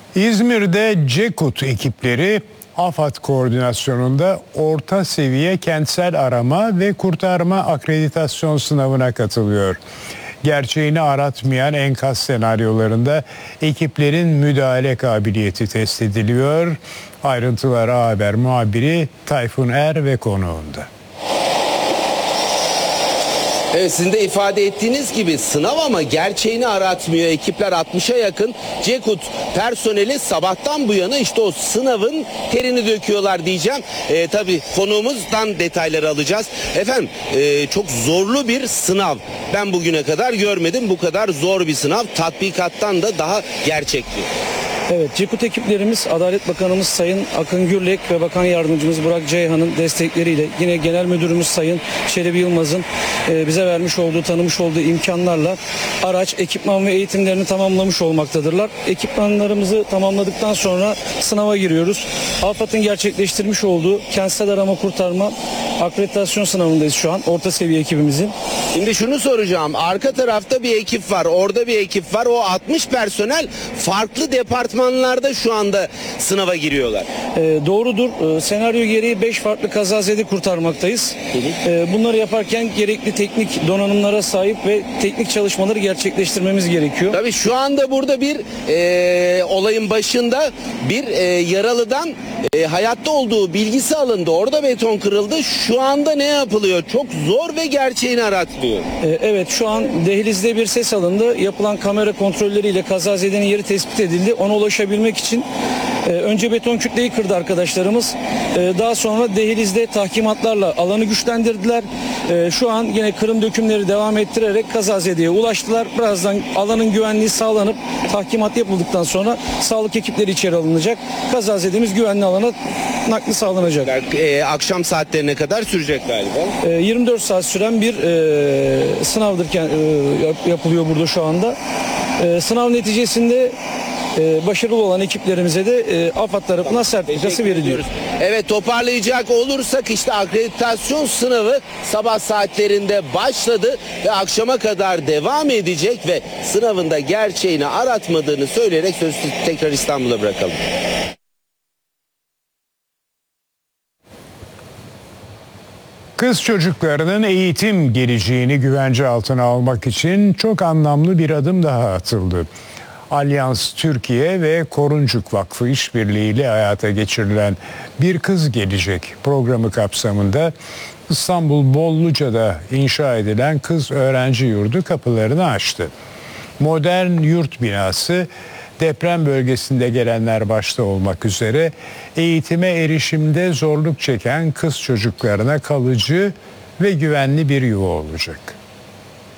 İzmir'de CEKUT ekipleri AFAD koordinasyonunda orta seviye kentsel arama ve kurtarma akreditasyon sınavına katılıyor. Gerçeğini aratmayan enkaz senaryolarında ekiplerin müdahale kabiliyeti test ediliyor. Ayrıntılar A Haber muhabiri Tayfun Er ve konuğunda. Evet, sizin de ifade ettiğiniz gibi sınav ama gerçeğini aratmıyor. Ekipler 60'a yakın CEKUT personeli sabahtan bu yana işte o sınavın terini döküyorlar diyeceğim. Tabii konuğumuzdan detayları alacağız. Efendim çok zorlu bir sınav. Ben bugüne kadar görmedim bu kadar zor bir sınav. Tatbikattan da daha gerçekçi. Evet, CEKUT ekiplerimiz Adalet Bakanımız Sayın Akın Gürlek ve Bakan Yardımcımız Burak Ceyhan'ın destekleriyle yine Genel Müdürümüz Sayın Çelebi Yılmaz'ın bize vermiş olduğu, tanımış olduğu imkanlarla araç, ekipman ve eğitimlerini tamamlamış olmaktadırlar. Ekipmanlarımızı tamamladıktan sonra sınava giriyoruz. AFAD'ın gerçekleştirmiş olduğu kentsel arama kurtarma akreditasyon sınavındayız şu an, orta seviye ekibimizin. Şimdi şunu soracağım, arka tarafta bir ekip var, orada bir ekip var, o 60 personel farklı departmanlarda şu anda sınava giriyorlar. Doğrudur, senaryo gereği 5 farklı kazazede kurtarmaktayız. Bunları yaparken gerekli teknik donanımlara sahip ve teknik çalışmaları gerçekleştirmemiz gerekiyor. Tabii şu anda burada bir olayın başında bir yaralıdan hayatta olduğu bilgisi alındı, orada beton kırıldı. Şu anda ne yapılıyor? Çok zor ve gerçeğini aratmıyor. Evet, şu an dehlizde bir ses alındı. Yapılan kamera kontrolleriyle kazazedenin yeri tespit edildi. Ona ulaşabilmek için önce beton kütleyi kırdı arkadaşlarımız. Daha sonra dehlizde tahkimatlarla alanı güçlendirdiler. Şu an yine kırım dökümleri devam ettirerek kazazedeye ulaştılar. Birazdan alanın güvenliği sağlanıp tahkimat yapıldıktan sonra sağlık ekipleri içeri alınacak. Kazazedemiz güvenli alana nakli sağlanacak. Akşam saatlerine kadar sürecek galiba. 24 saat süren bir sınavdır yapılıyor burada şu anda. Sınav neticesinde başarılı olan ekiplerimize de AFAD tarafından sertifikası veriliyor. Evet, toparlayacak olursak işte akreditasyon sınavı sabah saatlerinde başladı ve akşama kadar devam edecek ve sınavında gerçeğini aratmadığını söyleyerek sözü tekrar İstanbul'a bırakalım. Kız çocuklarının eğitim geleceğini güvence altına almak için çok anlamlı bir adım daha atıldı. Alyans Türkiye ve Koruncuk Vakfı işbirliğiyle hayata geçirilen Bir Kız Gelecek programı kapsamında İstanbul Bolluca'da inşa edilen kız öğrenci yurdu kapılarını açtı. Modern yurt binası deprem bölgesinde gelenler başta olmak üzere eğitime erişimde zorluk çeken kız çocuklarına kalıcı ve güvenli bir yuva olacak.